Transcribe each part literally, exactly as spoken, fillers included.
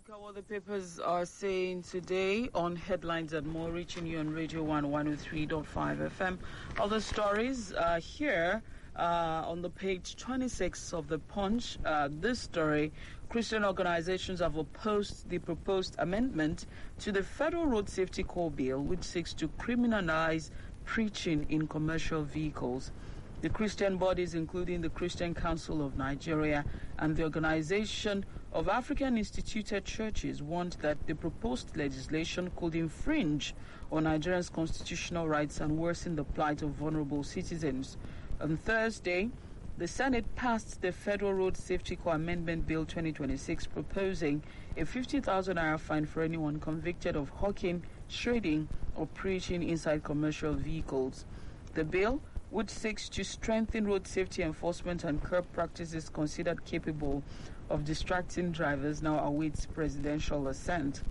Look at what the papers are saying today on Headlines and More, reaching you on Radio one one oh three point five F M. Other stories uh, here uh, on the page twenty-six of the Punch. Uh, this story, Christian organizations have opposed the proposed amendment to the Federal Road Safety Core Bill, which seeks to criminalize preaching in commercial vehicles. The Christian bodies, including the Christian Council of Nigeria and the Organization of African Instituted Churches, warned that the proposed legislation could infringe on Nigerians' constitutional rights and worsen the plight of vulnerable citizens. On Thursday, the Senate passed the Federal Road Safety Core Amendment Bill twenty twenty-six, proposing a fifty thousand naira fine for anyone convicted of hawking, trading, or preaching inside commercial vehicles. The bill, which seeks to strengthen road safety enforcement and curb practices considered capable of distracting drivers, now awaits presidential assent.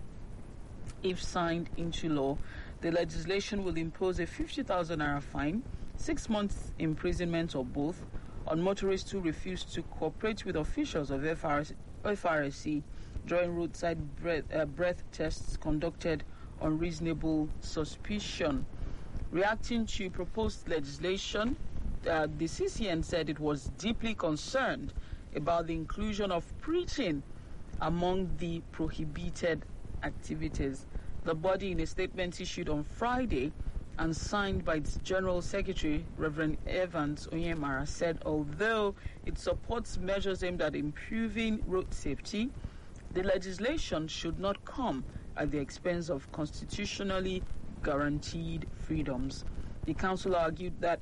If signed into law, the legislation will impose a fifty thousand naira fine, six months imprisonment or both, on motorists who refuse to cooperate with officials of F R S C during roadside breath, uh, breath tests conducted on reasonable suspicion. Reacting to proposed legislation, uh, the C C N said it was deeply concerned about the inclusion of preaching among the prohibited activities. The body, in a statement issued on Friday and signed by its General Secretary, Reverend Evans Onyemara, said although it supports measures aimed at improving road safety, the legislation should not come at the expense of constitutionally guaranteed freedoms. The council argued that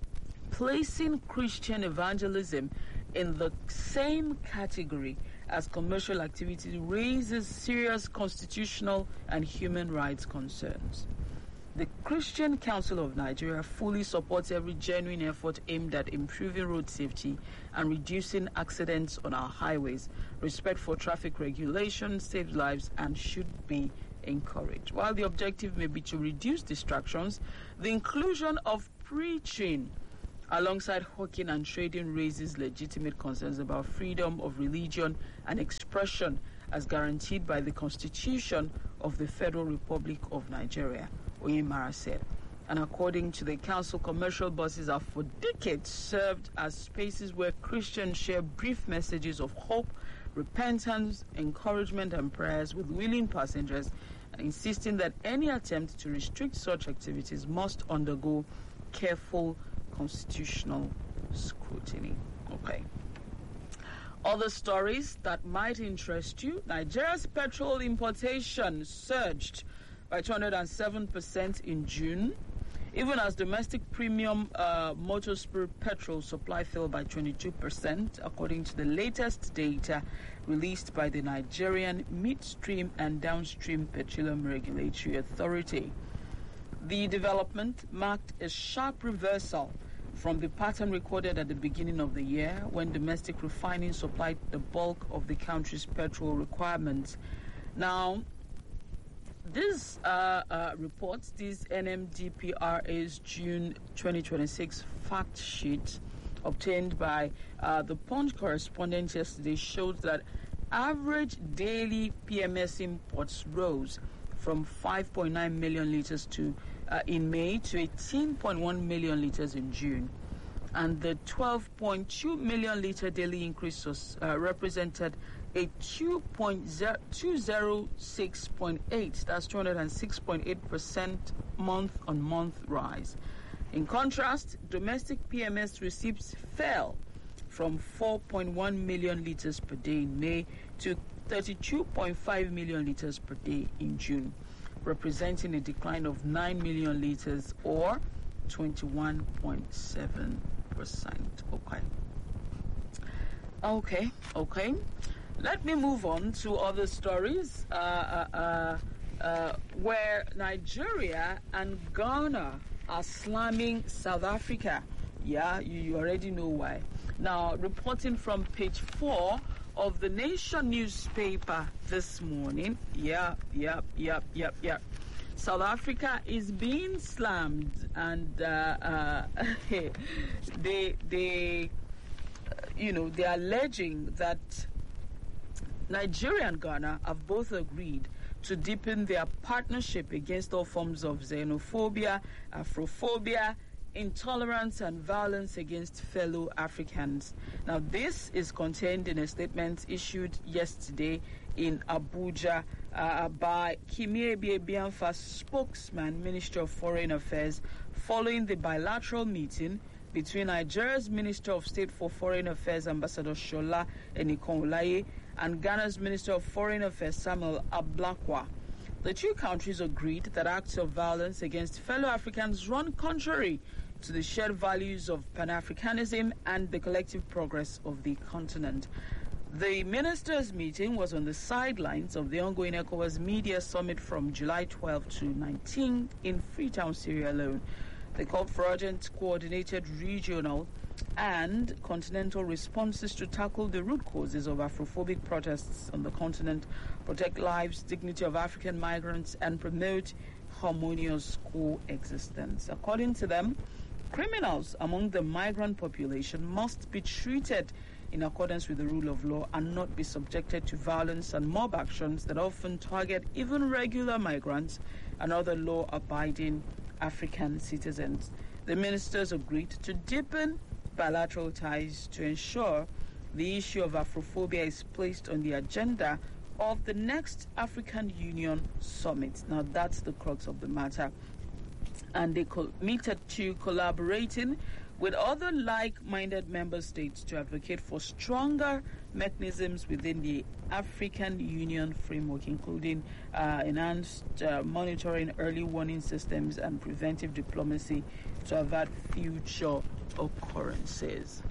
placing Christian evangelism in the same category as commercial activity raises serious constitutional and human rights concerns. The Christian Council of Nigeria fully supports every genuine effort aimed at improving road safety and reducing accidents on our highways. Respect for traffic regulations saves lives and should be encouraged. While the objective may be to reduce distractions, the inclusion of preaching alongside hawking and trading raises legitimate concerns about freedom of religion and expression as guaranteed by the Constitution of the Federal Republic of Nigeria, Onyemara said. And according to the council, commercial buses have for decades served as spaces where Christians share brief messages of hope, repentance, encouragement, and prayers with willing passengers, and insisting that any attempt to restrict such activities must undergo careful constitutional scrutiny. Okay. Other stories that might interest you. Nigeria's petrol importation surged by two hundred seven percent in June, even as domestic premium uh, motor spirit petrol supply fell by twenty-two percent, according to the latest data released by the Nigerian Midstream and Downstream Petroleum Regulatory Authority. The development marked a sharp reversal from the pattern recorded at the beginning of the year, when domestic refining supplied the bulk of the country's petrol requirements. Now, this uh, uh, reports, this N M D P R A's June twenty twenty-six fact sheet obtained by uh, the Punch correspondent yesterday showed that average daily P M S imports rose from five point nine million litres to uh, in May to eighteen point one million litres in June. And the twelve point two million litre daily increase was, uh, represented a two hundred six point eight, that's two hundred six point eight percent month-on-month rise. In contrast, domestic P M S receipts fell from four point one million litres per day in May to thirty-two point five million litres per day in June, representing a decline of nine million litres or twenty-one point seven percent. Okay. Okay, okay. Let me move on to other stories uh, uh, uh, uh, where Nigeria and Ghana are slamming South Africa. Yeah, you, you already know why. Now, reporting from page four of the Nation newspaper this morning. Yeah, yeah, yeah, yeah, yeah. South Africa is being slammed, and uh, uh, they, they, uh, you know, they are alleging that Nigeria and Ghana have both agreed to deepen their partnership against all forms of xenophobia, Afrophobia, intolerance and violence against fellow Africans. Now, this is contained in a statement issued yesterday in Abuja uh, by Kimiebie Bianfa's spokesman, Ministry of Foreign Affairs, following the bilateral meeting between Nigeria's Minister of State for Foreign Affairs, Ambassador Shola Enikonolaye, and Ghana's Minister of Foreign Affairs, Samuel Ablakwa. The two countries agreed that acts of violence against fellow Africans run contrary to the shared values of Pan-Africanism and the collective progress of the continent. The ministers' meeting was on the sidelines of the ongoing ECOWAS Media Summit from July twelfth to nineteenth in Freetown, Sierra Leone. They called for urgent, coordinated regional and continental responses to tackle the root causes of Afrophobic protests on the continent, protect lives, dignity of African migrants, and promote harmonious coexistence. According to them, criminals among the migrant population must be treated in accordance with the rule of law and not be subjected to violence and mob actions that often target even regular migrants and other law-abiding African citizens. The ministers agreed to deepen bilateral ties to ensure the issue of Afrophobia is placed on the agenda of the next African Union Summit. Now, that's the crux of the matter. And they committed to collaborating with other like-minded member states to advocate for stronger mechanisms within the African Union framework, including uh, enhanced uh, monitoring, early warning systems, and preventive diplomacy to avert future occurrences.